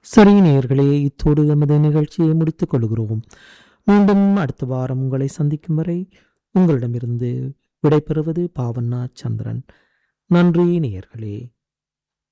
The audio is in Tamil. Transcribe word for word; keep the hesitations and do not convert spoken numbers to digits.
சரி நேயர்களே, இத்தோடு எமது நிகழ்ச்சியை முடித்துக் கொள்கிறோம். மீண்டும் அடுத்த வாரம் உங்களை சந்திக்கும் வரை உங்களிடமிருந்து விடைபெறுவது பாவண்ணா சந்திரன். நன்றி நேயர்களே.